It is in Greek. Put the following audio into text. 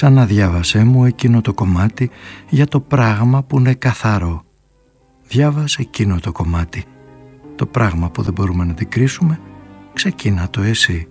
Ξαναδιάβασέ μου εκείνο το κομμάτι για το πράγμα που είναι καθαρό. Διάβασε εκείνο το κομμάτι. Το πράγμα που δεν μπορούμε να αντικρίσουμε, ξεκίνα το εσύ.